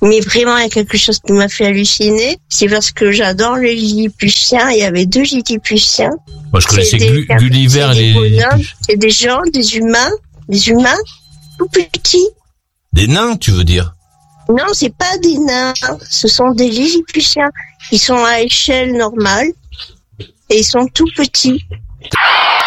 Mais vraiment, il y a quelque chose qui m'a fait halluciner. C'est parce que j'adore les Lilliputiens. Il y avait 2 Lilliputiens. Moi, je connaissais Gulliver et les bonhommes. C'est des gens, des humains tout petits. Des nains, tu veux dire? Non, c'est pas des nains. Ce sont des Lilliputiens. Ils sont à échelle normale. Et ils sont tout petits.